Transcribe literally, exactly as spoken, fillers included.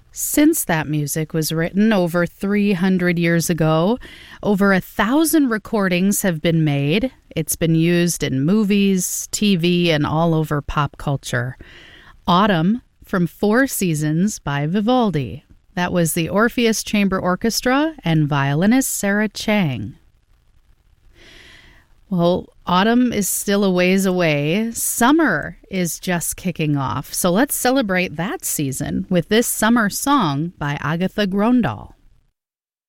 Since that music was written over three hundred years ago, over a thousand recordings have been made. It's been used in movies, T V, and all over pop culture. Autumn from Four Seasons by Vivaldi. That was the Orpheus Chamber Orchestra and violinist Sarah Chang. Well, autumn is still a ways away. Summer is just kicking off. So let's celebrate that season with this summer song by Agatha Gröndal.